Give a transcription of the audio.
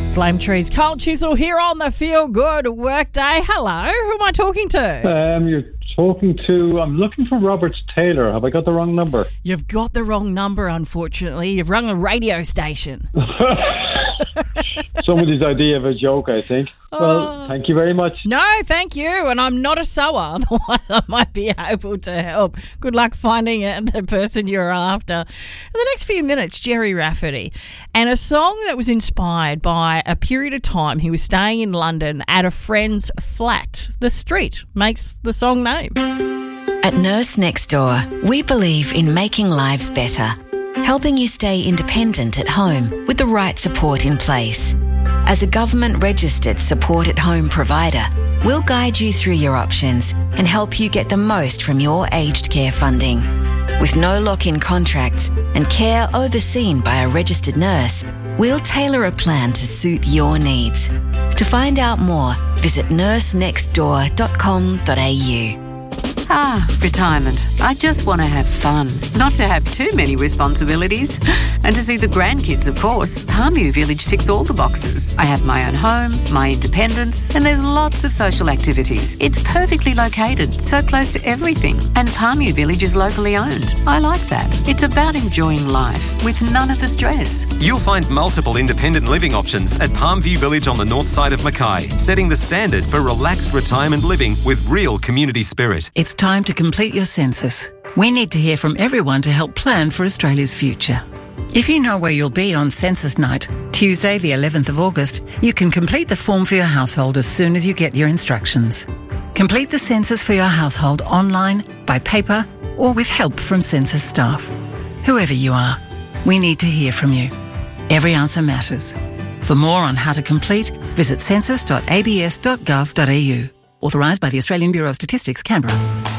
Flame Trees, Carl Chisel here on the Feel Good Workday. Hello, who am I talking to? You're talking to, I'm looking for Robert Taylor. Have I got the wrong number? You've got the wrong number, unfortunately. You've rung a radio station. Somebody's idea of a joke, I think. Well, thank you very much. No, thank you. And I'm not a sewer, otherwise I might be able to help. Good luck finding the person you're after. In the next few minutes, Jerry Rafferty. And a song that was inspired by a period of time he was staying in London at a friend's flat. The street makes the song name. At Nurse Next Door, we believe in making lives better, helping you stay independent at home with the right support in place. As a government-registered support-at-home provider, we'll guide you through your options and help you get the most from your aged care funding. With no lock-in contracts and care overseen by a registered nurse, we'll tailor a plan to suit your needs. To find out more, visit nursenextdoor.com.au. Retirement. I just want to have fun, not to have too many responsibilities. And to see the grandkids, of course. Palmview Village ticks all the boxes. I have my own home, my independence, and there's lots of social activities. It's perfectly located, so close to everything. And Palmview Village is locally owned. I like that. It's about enjoying life with none of the stress. You'll find multiple independent living options at Palmview Village on the north side of Mackay, setting the standard for relaxed retirement living with real community spirit. It's time to complete your census. We need to hear from everyone to help plan for Australia's future. If you know where you'll be on census night, Tuesday the 11th of August, you can complete the form for your household as soon as you get your instructions. Complete the census for your household online, by paper, or with help from census staff. Whoever you are, we need to hear from you. Every answer matters. For more on how to complete, visit census.abs.gov.au. Authorised by the Australian Bureau of Statistics, Canberra.